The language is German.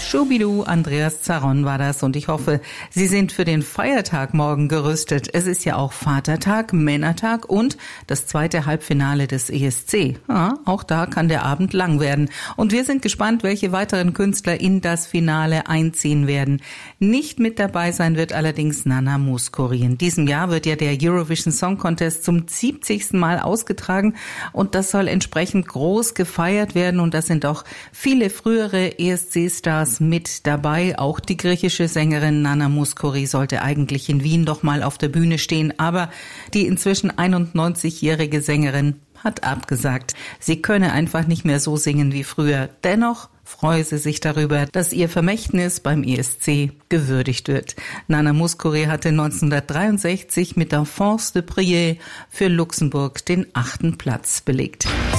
Schubidu, Andreas Zaron war das und ich hoffe, Sie sind für den Feiertag morgen gerüstet. Es ist ja auch Vatertag, Männertag und das zweite Halbfinale des ESC. Ja, auch da kann der Abend lang werden. Und wir sind gespannt, welche weiteren Künstler in das Finale einziehen werden. Nicht mit dabei sein wird allerdings Nana Mouskouri. In diesem Jahr wird ja der Eurovision Song Contest zum 70. Mal ausgetragen und das soll entsprechend groß gefeiert werden und da sind auch viele frühere ESC-Stars mit dabei. Auch die griechische Sängerin Nana Mouskouri sollte eigentlich in Wien doch mal auf der Bühne stehen, aber die inzwischen 91-jährige Sängerin hat abgesagt. Sie könne einfach nicht mehr so singen wie früher. Dennoch freue sie sich darüber, dass ihr Vermächtnis beim ESC gewürdigt wird. Nana Mouskouri hatte 1963 mit der Force de Prier für Luxemburg den 8. Platz belegt.